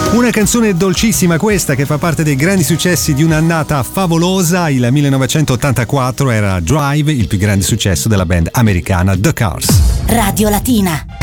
Una canzone dolcissima questa, che fa parte dei grandi successi di un'annata favolosa. Il 1984 era Drive, il più grande successo della band americana The Cars. Radio Latina.